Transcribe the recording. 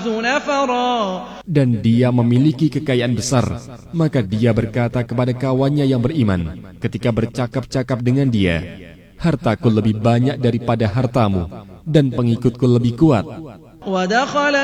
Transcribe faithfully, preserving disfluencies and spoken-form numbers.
Dan dia memiliki kekayaan besar. Maka dia berkata kepada kawannya yang beriman ketika bercakap-cakap dengan dia, hartaku lebih banyak daripada hartamu, dan pengikutku lebih kuat.